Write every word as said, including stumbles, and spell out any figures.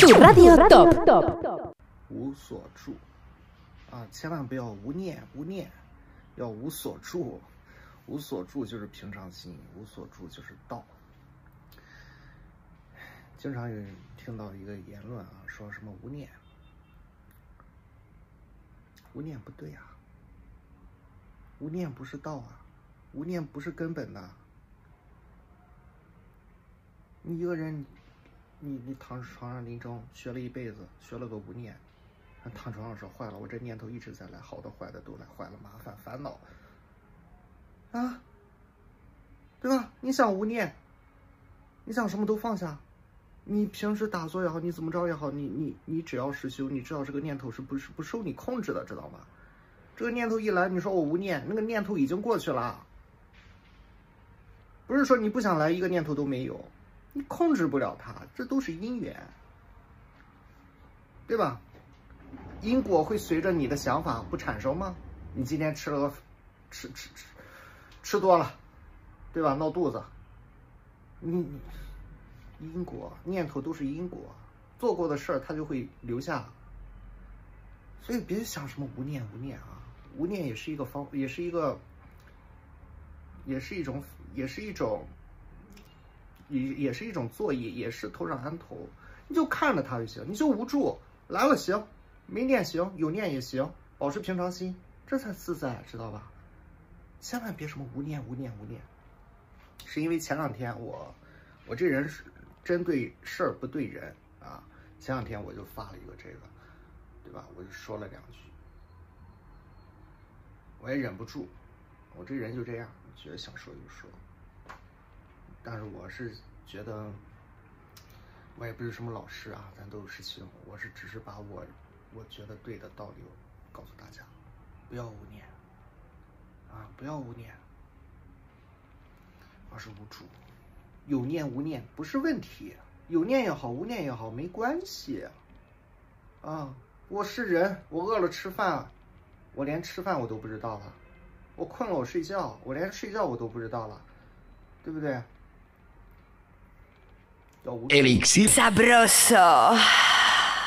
su Radio Top。 无所住啊，千万不要无念，无念要无所住。无所住就是平常心，无所住就是道。经常有人听到一个言论啊，说什么无念，无念不对啊，无念不是道啊，无念不是根本的。你一个人，你你躺床上临终学了一辈子，学了个无念，躺床上说坏了，我这念头一直在来，好的坏的都来，坏了麻烦烦恼啊，对吧？你想无念，你想什么都放下，你平时打坐也好，你怎么着也好，你你你只要是修，你知道这个念头是不是不受你控制的，知道吗？这个念头一来，你说我无念，那个念头已经过去了，不是说你不想来，一个念头都没有，你控制不了它，这都是因缘，对吧？因果会随着你的想法不产生吗？你今天吃了个吃吃吃吃多了，对吧？闹肚子，你因果念头都是因果，做过的事儿它就会留下，所以别想什么无念无念啊，无念也是一个方，也是一个，也是一种，也是一种，也也是一种作业，也是头上安头，你就看着它就行，你就无助，来了行，没念行，有念也行，保持平常心，这才自在，知道吧？千万别什么无念无念无念，是因为前两天我我这人是针对事儿不对人啊，前两天我就发了一个这个，对吧？我就说了两句，我也忍不住，我这人就这样，觉得想说就说，但是我是觉得我也不是什么老师啊，咱都是师兄，我是只是把我我觉得对的道理告诉大家，不要无念啊，不要无念，而是无助。有念无念不是问题，有念也好，无念也好，没关系啊。我是人，我饿了吃饭，我连吃饭我都不知道了，我困了我睡觉，我连睡觉我都不知道了，对不对？要无助。 Sabroso。